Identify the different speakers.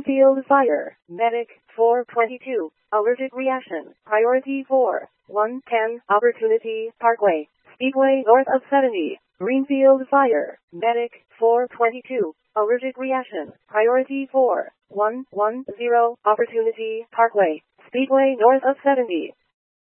Speaker 1: Greenfield Fire, Medic 422, allergic reaction, priority 4, 110, Opportunity Parkway, Speedway north of 70, Greenfield Fire, Medic 422, allergic reaction, priority 4, 110, Opportunity Parkway, Speedway north of 70.